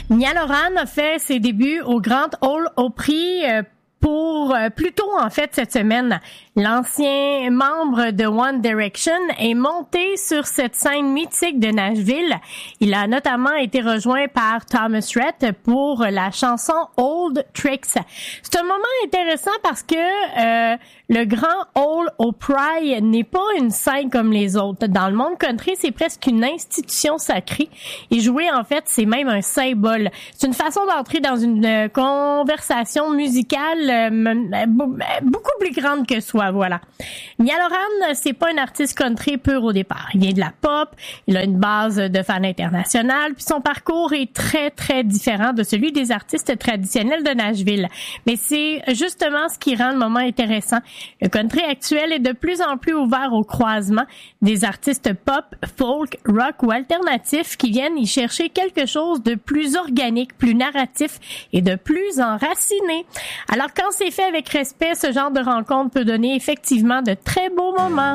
Niall Horan a fait ses débuts au Grand Ole Opry pour plus tôt en fait cette semaine. L'ancien membre de One Direction est monté sur cette scène mythique de Nashville. Il a notamment été rejoint par Thomas Rhett pour la chanson Old Tricks. C'est un moment intéressant parce que le Grand Ole Opry n'est pas une scène comme les autres. Dans le monde country, c'est presque une institution sacrée. Et jouer, en fait, c'est même un symbole. C'est une façon d'entrer dans une conversation musicale beaucoup plus grande que soi, voilà. Niall Horan, c'est pas un artiste country pur au départ. Il vient de la pop, il a une base de fans internationale, puis son parcours est très, très différent de celui des artistes traditionnels de Nashville. Mais c'est justement ce qui rend le moment intéressant. Le country actuel est de plus en plus ouvert au croisement des artistes pop, folk, rock ou alternatifs qui viennent y chercher quelque chose de plus organique, plus narratif et de plus enraciné. Alors quand c'est fait avec respect, ce genre de rencontre peut donner effectivement de très beaux moments.